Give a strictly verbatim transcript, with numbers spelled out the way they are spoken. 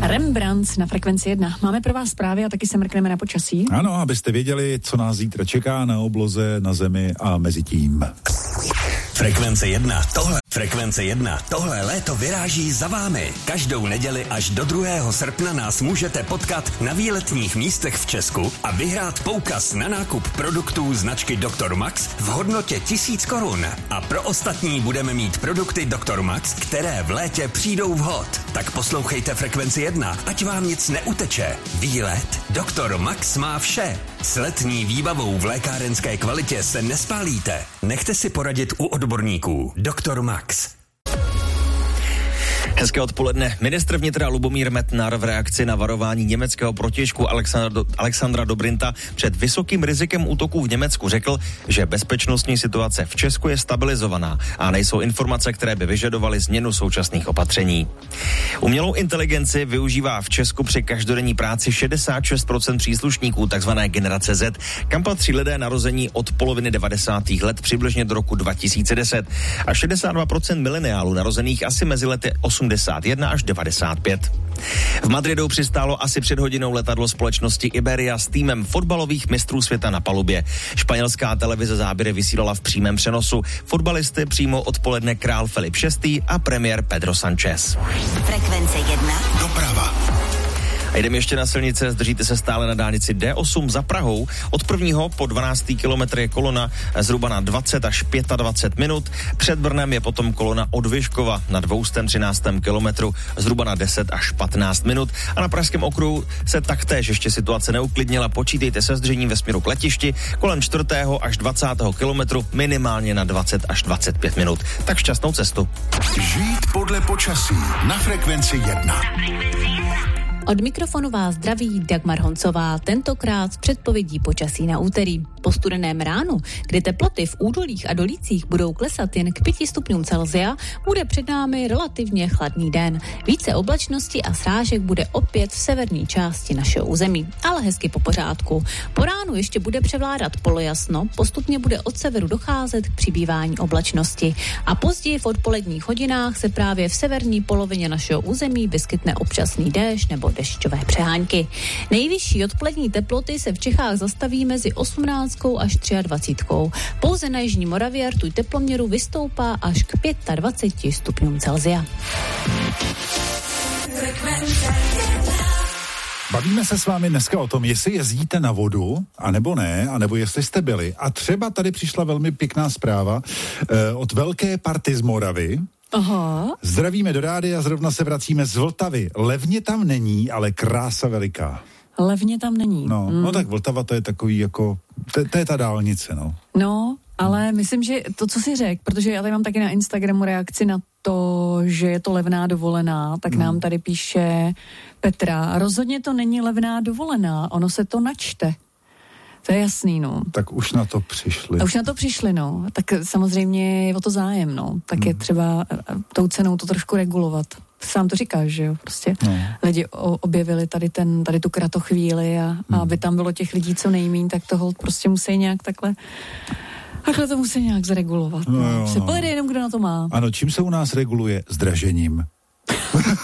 Rembrandt na Frekvenci jedna. Máme pro vás zprávy a taky se mrkneme na počasí. Ano, abyste věděli, co nás zítra čeká na obloze, na zemi a mezi tím. Frekvence jedna, tohle, Frekvence jedna, tohle léto vyráží za vámi. Každou neděli až do druhého srpna nás můžete potkat na výletních místech v Česku a vyhrát poukaz na nákup produktů značky doktor Max v hodnotě tisíc korun. A pro ostatní budeme mít produkty doktor Max, které v létě přijdou vhod. Tak poslouchejte Frekvenci jedna, ať vám nic neuteče. Výlet doktor Max má vše. S letní výbavou v lékárenské kvalitě se nespálíte. Nechte si poradit u odborníků. doktor Max. Hezké odpoledne. Ministr vnitra Lubomír Metnar v reakci na varování německého protějšku Alexandra, Alexandra Dobrinta před vysokým rizikem útoků v Německu řekl, že bezpečnostní situace v Česku je stabilizovaná a nejsou informace, které by vyžadovaly změnu současných opatření. Umělou inteligenci využívá v Česku při každodenní práci šedesát šest procent příslušníků takzvané generace Z, kam patří lidé narození od poloviny devadesátých let přibližně do roku dva tisíce deset a šedesát dva procent mileniálů narozených asi mezi lety osmdesát jedna až devadesát pět. V Madridu přistálo asi před hodinou letadlo společnosti Iberia s týmem fotbalových mistrů světa na palubě. Španělská televize záběry vysílala v přímém přenosu. Fotbalisty přímo odpoledne král Filip šestý a premiér Pedro Sánchez. Frekvence jedna. Doprava. A jdeme ještě na silnice, zdržíte se stále na dálnici D osm za Prahou. Od prvního po dvanáctý kilometr je kolona zhruba na dvacet až dvacet pět minut. Před Brnem je potom kolona od Vyškova na dvě stě třináctém kilometru zhruba na deset až patnáct minut. A na Pražském okruhu se taktéž ještě situace neuklidnila. Počítejte se zdržením ve směru k letišti kolem čtvrtého až dvacátého kilometru minimálně na dvacet až dvacet pět minut. Tak šťastnou cestu. Žít podle počasí na Frekvenci jedna. Od mikrofonu vás zdraví Dagmar Honcová, tentokrát s předpovědí počasí na úterý. Po studeném ránu, kdy teploty v údolích a dolících budou klesat jen k pěti stupňům Celsia, bude před námi relativně chladný den. Více oblačnosti a srážek bude opět v severní části našeho území, ale hezky po pořádku. Po ránu ještě bude převládat polojasno, postupně bude od severu docházet k přibývání oblačnosti a později v odpoledních hodinách se právě v severní polovině našeho území vyskytne občasný déšť nebo dešťové přehánky. Nejvyšší odpolední teploty se v Čechách zastaví mezi osmnácti až dvaceti třemi. Pouze na jižní Moravě rtuť teploměru vystoupá až k dvaceti pěti stupňům Celsia. Bavíme se s vámi dneska o tom, jestli jezdíte na vodu, anebo ne, anebo jestli jste byli. A třeba tady přišla velmi pěkná zpráva eh, od velké party z Moravy. Aha. Zdravíme do rádia, zrovna se vracíme z Vltavy. Levně tam není, ale krása veliká. Levně tam není. No, mm. no tak Vltava to je takový jako, to, to je ta dálnice, no. No, ale myslím, že to, co jsi řekl, protože já tady mám taky na Instagramu reakci na to, že je to levná dovolená, tak mm. nám tady píše Petra, rozhodně to není levná dovolená, ono se to načte. To je jasný, no. Tak už na to přišli. A už na to přišli, no. Tak samozřejmě je o to zájem, no. Tak hmm. je třeba tou cenou to trošku regulovat. Sám to říkáš, že jo, prostě no. Lidi o, objevili tady, ten, tady tu kratochvíli a, hmm. a aby tam bylo těch lidí co nejmíň, tak toho prostě musí nějak takhle takhle to musí nějak zregulovat. No, no. Se pojede jenom, kdo na to má. Ano, čím se u nás reguluje? Zdražením.